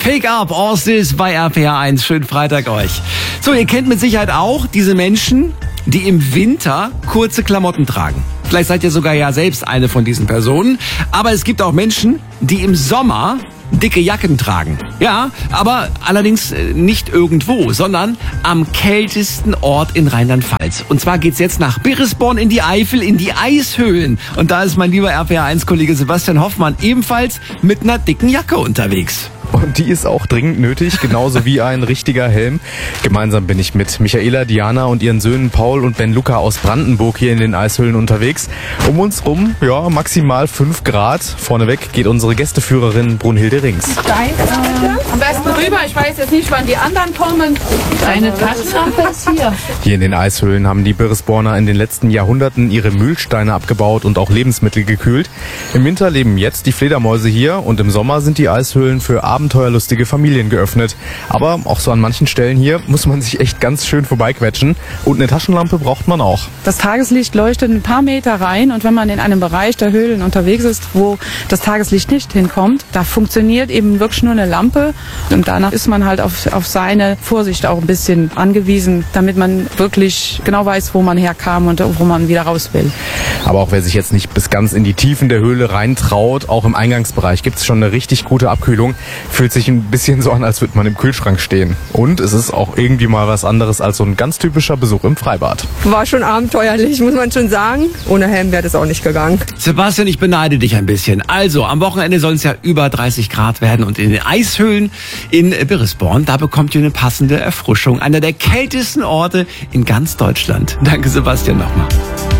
Pick up Orstis bei RPR1. Schönen Freitag euch. So, ihr kennt mit Sicherheit auch diese Menschen, die im Winter kurze Klamotten tragen. Vielleicht seid ihr sogar ja selbst eine von diesen Personen. Aber es gibt auch Menschen, die im Sommer dicke Jacken tragen. Ja, aber allerdings nicht irgendwo, sondern am kältesten Ort in Rheinland-Pfalz. Und zwar geht's jetzt nach Biresborn in die Eifel, in die Eishöhlen. Und da ist mein lieber RPR1-Kollege Sebastian Hoffmann ebenfalls mit einer dicken Jacke unterwegs. Und die ist auch dringend nötig, genauso wie ein richtiger Helm. Gemeinsam bin ich mit Michaela, Diana und ihren Söhnen Paul und Ben Luca aus Brandenburg hier in den Eishöhlen unterwegs. Um uns rum, ja, maximal 5 Grad. Vorneweg geht unsere Gästeführerin Brunhilde Rings. Am besten rüber, ich weiß jetzt nicht, wann die anderen kommen. Deine Taschenlampe ist hier. Hier in den Eishöhlen haben die Biresborner in den letzten Jahrhunderten ihre Mühlsteine abgebaut und auch Lebensmittel gekühlt. Im Winter leben jetzt die Fledermäuse hier und im Sommer sind die Eishöhlen für abenteuerlustige Familien geöffnet. Aber auch so an manchen Stellen hier muss man sich echt ganz schön vorbeiquetschen. Und eine Taschenlampe braucht man auch. Das Tageslicht leuchtet ein paar Meter rein und wenn man in einem Bereich der Höhlen unterwegs ist, wo das Tageslicht nicht hinkommt, da funktioniert eben wirklich nur eine Lampe. Und danach ist man halt auf seine Vorsicht auch ein bisschen angewiesen, damit man wirklich genau weiß, wo man herkam und wo man wieder raus will. Aber auch wer sich jetzt nicht bis ganz in die Tiefen der Höhle reintraut, auch im Eingangsbereich gibt es schon eine richtig gute Abkühlung. Fühlt sich ein bisschen so an, als würde man im Kühlschrank stehen. Und es ist auch irgendwie mal was anderes als so ein ganz typischer Besuch im Freibad. War schon abenteuerlich, muss man schon sagen. Ohne Helm wäre das auch nicht gegangen. Sebastian, ich beneide dich ein bisschen. Also, am Wochenende sollen es ja über 30 Grad werden und in den Eishöhlen in Biresborn, da bekommt ihr eine passende Erfrischung. Einer der kältesten Orte in ganz Deutschland. Danke, Sebastian, nochmal.